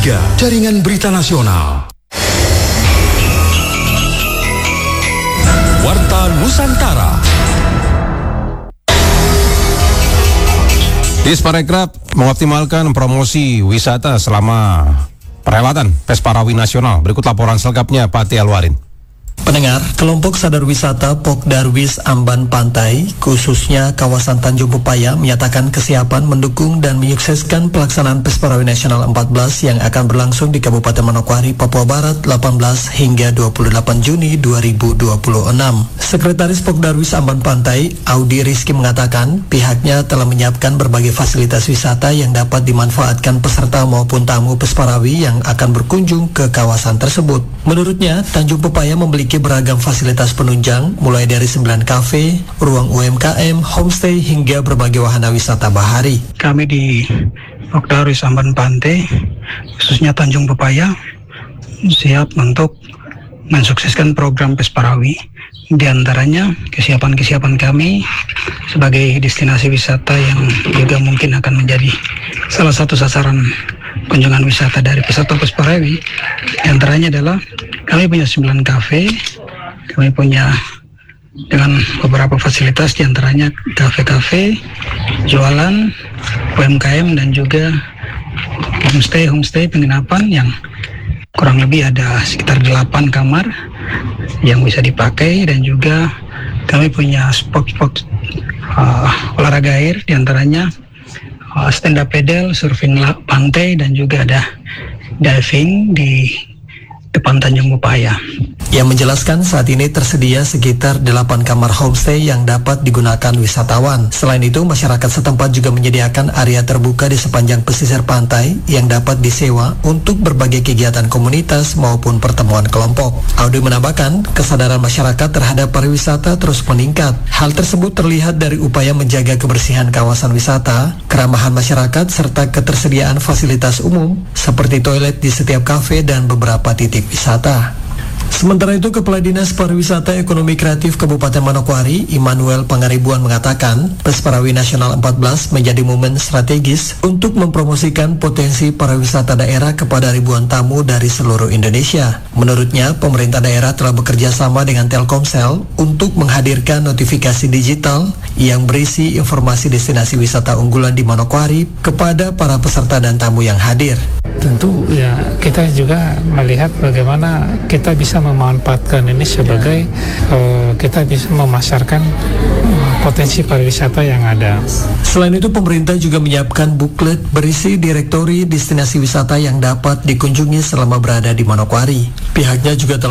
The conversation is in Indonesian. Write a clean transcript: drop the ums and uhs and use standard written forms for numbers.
3, Jaringan Berita Nasional. Warta Nusantara. Disparekraf mengoptimalkan promosi wisata selama perhelatan Pesparawi Nasional. Berikut laporan selengkapnya Pak Alwarin. Pendengar, kelompok sadar wisata Pok Darwis Amban Pantai, khususnya kawasan Tanjung Pepaya, menyatakan kesiapan mendukung dan menyukseskan pelaksanaan Pesparawi Nasional 14 yang akan berlangsung di Kabupaten Manokwari, Papua Barat, 18 hingga 28 Juni 2026. Sekretaris Pok Darwis Amban Pantai, Audi Rizky, mengatakan pihaknya telah menyiapkan berbagai fasilitas wisata yang dapat dimanfaatkan peserta maupun tamu Pesparawi yang akan berkunjung ke kawasan tersebut. Menurutnya, Tanjung Pepaya memiliki beragam fasilitas penunjang, mulai dari 9 kafe, ruang UMKM, homestay, hingga berbagai wahana wisata bahari. Kami di Pok Darwis Amban Pantai, khususnya Tanjung Pepaya, siap untuk mensukseskan program Pesparawi. Di antaranya kesiapan kami sebagai destinasi wisata yang juga mungkin akan menjadi salah satu sasaran kunjungan wisata dari peserta Pesparawi. Di antaranya adalah kami punya 9 kafe, kami punya dengan beberapa fasilitas, di antaranya kafe-kafe, jualan, UMKM, dan juga homestay penginapan yang kurang lebih ada sekitar 8 kamar yang bisa dipakai, dan juga kami punya spot olahraga air, di antaranya stand up paddle, surfing pantai, dan juga ada diving di depan Tanjung Pepaya. Ia menjelaskan saat ini tersedia sekitar 8 kamar homestay yang dapat digunakan wisatawan. Selain itu, masyarakat setempat juga menyediakan area terbuka di sepanjang pesisir pantai yang dapat disewa untuk berbagai kegiatan komunitas maupun pertemuan kelompok. Audi menambahkan, kesadaran masyarakat terhadap pariwisata terus meningkat. Hal tersebut terlihat dari upaya menjaga kebersihan kawasan wisata, keramahan masyarakat, serta ketersediaan fasilitas umum seperti toilet di setiap kafe dan beberapa titik wisata. Sementara itu, Kepala Dinas Pariwisata Ekonomi Kreatif Kabupaten Manokwari, Immanuel Pangaribuan, mengatakan Pesparawi Nasional 14 menjadi momen strategis untuk mempromosikan potensi pariwisata daerah kepada ribuan tamu dari seluruh Indonesia. Menurutnya, pemerintah daerah telah bekerja sama dengan Telkomsel untuk menghadirkan notifikasi digital yang berisi informasi destinasi wisata unggulan di Manokwari kepada para peserta dan tamu yang hadir. Tentu ya kita juga melihat bagaimana kita bisa memanfaatkan ini sebagai kita bisa memasarkan potensi pariwisata yang ada. Selain itu, pemerintah juga menyiapkan buklet berisi direktori destinasi wisata yang dapat dikunjungi selama berada di Manokwari. Pihaknya juga telah